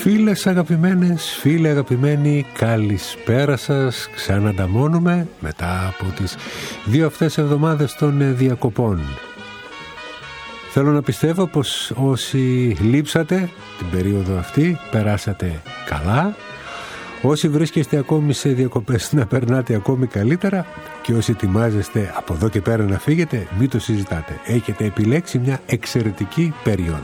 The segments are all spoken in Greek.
Φίλες αγαπημένες, φίλοι αγαπημένοι, καλησπέρα σας. Ξανανταμώνουμε μετά από τις 2 αυτές εβδομάδες των διακοπών. Θέλω να πιστεύω πως όσοι λείψατε την περίοδο αυτή περάσατε καλά. Όσοι βρίσκεστε ακόμη σε διακοπές να περνάτε ακόμη καλύτερα, και όσοι ετοιμάζεστε από εδώ και πέρα να φύγετε, μην το συζητάτε. Έχετε επιλέξει μια εξαιρετική περίοδο.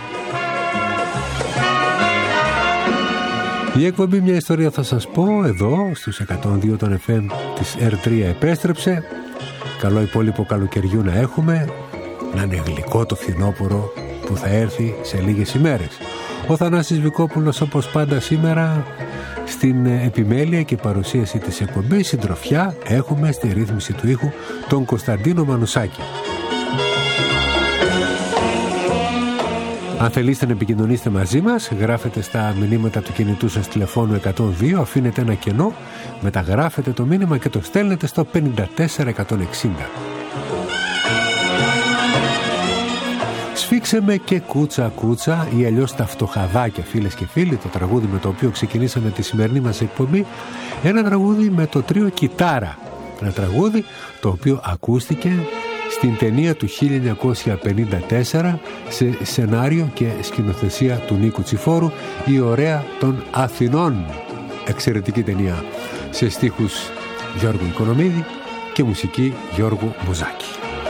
Η εκπομπή «Μια ιστορία θα σας πω» εδώ στους 102 των FM της R3 επέστρεψε. Καλό υπόλοιπο καλοκαιριού να έχουμε, να είναι γλυκό το φθινόπωρο που θα έρθει σε λίγες ημέρες. Ο Θανάσης Βικόπουλος, όπως πάντα, σήμερα στην επιμέλεια και παρουσίαση της εκπομπής. Συντροφιά έχουμε στη ρύθμιση του ήχου τον Κωνσταντίνο Μανουσάκη. Αν θελήσετε να επικοινωνήσετε μαζί μας, γράφετε στα μηνύματα του κινητού σας τηλεφώνου 102, αφήνετε ένα κενό, μεταγράφετε το μήνυμα και το στέλνετε στο 54160. Σφίξε με και κούτσα κούτσα, ή αλλιώς τα φτωχαδάκια, φίλες και φίλοι, το τραγούδι με το οποίο ξεκινήσαμε τη σημερινή μας εκπομπή. Ένα τραγούδι με το τρίο Κιτάρα. Ένα τραγούδι το οποίο ακούστηκε στην ταινία του 1954 σε σενάριο και σκηνοθεσία του Νίκου Τσιφόρου, «Η ωραία των Αθηνών». Εξαιρετική ταινία, σε στίχους Γιώργου Οικονομίδη και μουσική Γιώργου Μπουζάκη.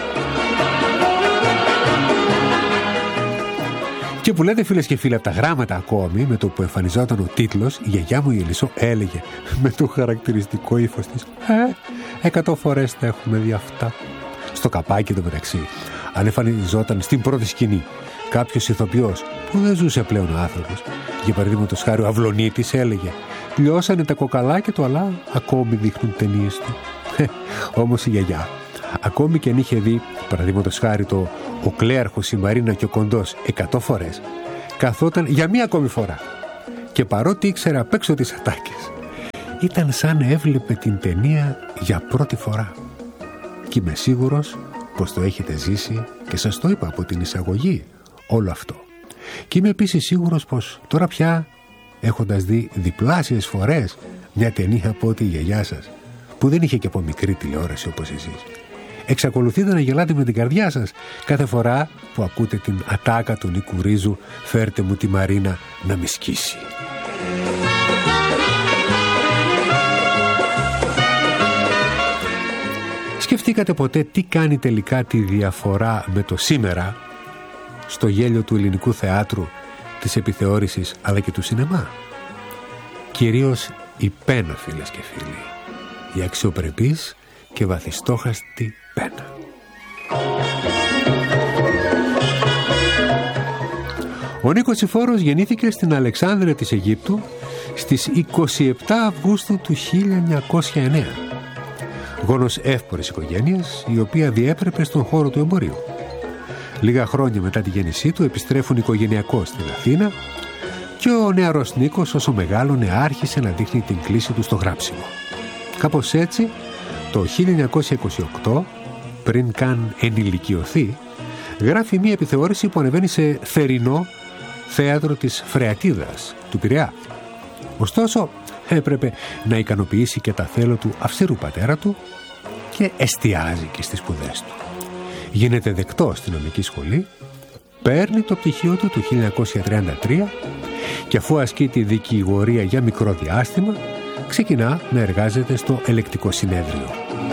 Και που λέτε, φίλες και φίλοι, από τα γράμματα ακόμη, με το που εμφανιζόταν ο τίτλος, η γιαγιά μου η Ελισσό έλεγε με το χαρακτηριστικό ύφος της, 100 φορές τα έχουμε δει αυτά. Στο καπάκι το μεταξύ, αν εμφανιζόταν στην πρώτη σκηνή κάποιος ηθοποιός που δεν ζούσε πλέον ο άνθρωπος, για παραδείγματος χάρη ο Αυλονίτης, έλεγε «Λιώσανε τα κοκαλάκια του, αλλά ακόμη δείχνουν ταινίες του». Όμως η γιαγιά, ακόμη και αν είχε δει παραδείγματος χάρη το «Ο Κλέαρχος, η Μαρίνα και ο Κοντός» 100 φορές, καθόταν για μία ακόμη φορά, και παρότι ήξερε απ' έξω τις ατάκες, ήταν σαν έβλεπε την ταινία για πρώτη φορά. Και είμαι σίγουρος πως το έχετε ζήσει και σας το είπα από την εισαγωγή όλο αυτό. Και είμαι επίσης σίγουρος πως τώρα πια, έχοντας δει διπλάσιες φορές μια ταινία από ό,τι η γιαγιά σας, που δεν είχε και από μικρή τηλεόραση όπως εσείς, εξακολουθείτε να γελάτε με την καρδιά σας κάθε φορά που ακούτε την ατάκα του Νίκου Ρίζου «Φέρτε μου τη Μαρίνα να με σκίσει». Σκεφτήκατε ποτέ τι κάνει τελικά τη διαφορά με το σήμερα στο γέλιο του ελληνικού θεάτρου, της επιθεώρησης αλλά και του σινεμά? Κυρίως η πένα, φίλες και φίλοι, η αξιοπρεπής και βαθιστόχαστη πένα. Ο Νίκος Τσιφόρος γεννήθηκε στην Αλεξάνδρεια της Αιγύπτου στις 27 Αυγούστου του 1909. Γόνος εύπορης οικογένειας, η οποία διέπρεπε στον χώρο του εμπορίου. Λίγα χρόνια μετά τη γέννησή του επιστρέφουν οικογενειακώς στην Αθήνα και ο νεαρός Νίκος, όσο μεγάλωνε, άρχισε να δείχνει την κλίση του στο γράψιμο. Κάπως έτσι, το 1928, πριν καν ενηλικιωθεί, γράφει μία επιθεώρηση που ανεβαίνει σε θερινό θέατρο της Φρεατίδας του Πειραιά. Ωστόσο, έπρεπε να ικανοποιήσει και τα θέλω του αυστηρού πατέρα του και εστιάζει και στις σπουδές του. Γίνεται δεκτό στη νομική σχολή, παίρνει το πτυχίο του 1933 και αφού ασκεί τη δικηγορία για μικρό διάστημα, ξεκινά να εργάζεται στο ελεκτικό συνέδριο.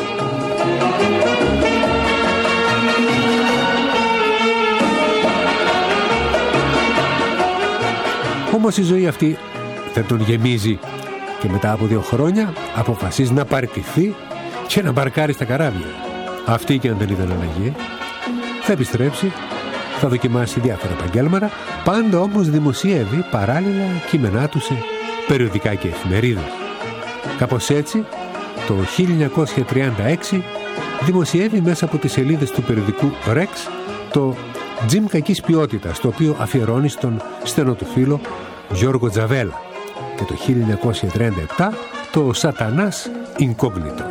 Όμως η ζωή αυτή δεν τον γεμίζει και μετά από 2 χρόνια αποφασίζει να παραιτηθεί και να μπαρκάρει στα καράβια. Αυτή και αν δεν ήταν αλλαγή, θα επιστρέψει, θα δοκιμάσει διάφορα επαγγέλματα, πάντα όμως δημοσιεύει παράλληλα κείμενά του σε περιοδικά και εφημερίδες. Κάπως έτσι, το 1936 δημοσιεύει μέσα από τις σελίδες του περιοδικού Rex το «Τζιμ κακής ποιότητας», το οποίο αφιερώνει στον στενό του φίλο Γιώργο Τζαβέλα, και το 1937 το «Σατανάς Incognito».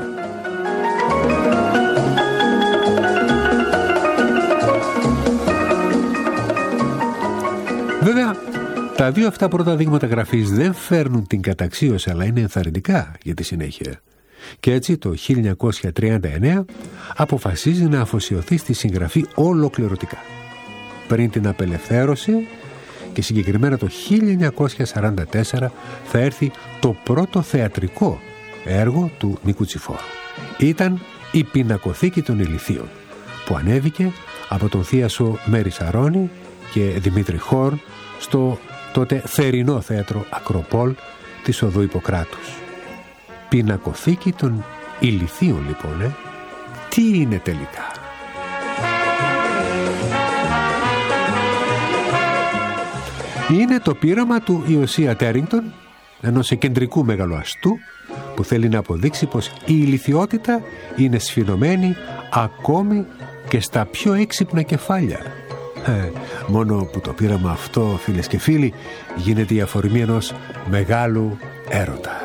Βέβαια, Τα δύο αυτά πρώτα δείγματα γραφής δεν φέρνουν την καταξίωση, αλλά είναι ενθαρρυντικά για τη συνέχεια. Και έτσι το 1939 αποφασίζει να αφοσιωθεί στη συγγραφή ολοκληρωτικά. Πριν την απελευθέρωση και συγκεκριμένα το 1944 θα έρθει το πρώτο θεατρικό έργο του Νίκου Τσιφόρου. Ήταν η Πινακοθήκη των Ηλιθείων, που ανέβηκε από τον θίασο Μέρη Σαρώνη και Δημήτρη Χόρν στο τότε θερινό θέατρο Ακροπόλ της Οδού Ιπποκράτους. Πινακοθήκη των Ηλιθείων λοιπόν, τι είναι τελικά? Είναι το πείραμα του Ιωσία Τέρινγκτον, ενός εκκεντρικού μεγαλοαστού, που θέλει να αποδείξει πως η ηλιθιότητα είναι σφινωμένη ακόμη και στα πιο έξυπνα κεφάλια. Μόνο που το πείραμα αυτό, φίλες και φίλοι, γίνεται η αφορμή ενός μεγάλου έρωτα.